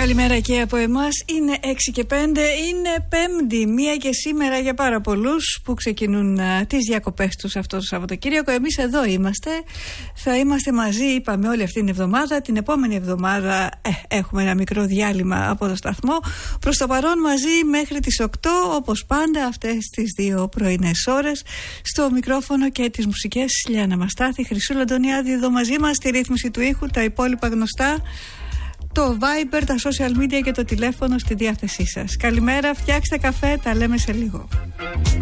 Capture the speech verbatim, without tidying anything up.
Καλημέρα και από εμάς. Είναι έξι και πέντε, είναι Πέμπτη, μία και σήμερα για πάρα πολλούς που ξεκινούν α, τις διακοπές τους αυτό το Σαββατοκύριακο. Εμείς εδώ είμαστε, θα είμαστε μαζί, είπαμε, όλη αυτή την εβδομάδα. Την επόμενη εβδομάδα ε, έχουμε ένα μικρό διάλειμμα από το σταθμό. Προς το παρόν μαζί μέχρι τις οκτώ, όπως πάντα αυτές τις δύο πρωινές ώρες. Στο μικρόφωνο και τις μουσικές Λιάννα Μαστάθη, Χρυσούλα Αντωνιάδη εδώ μαζί μας, στη ρύθμιση του ήχου, τα υπόλοιπα γνωστά. Το Viber, τα social media και το τηλέφωνο στη διάθεσή σας. Καλημέρα, φτιάξτε καφέ, τα λέμε σε λίγο.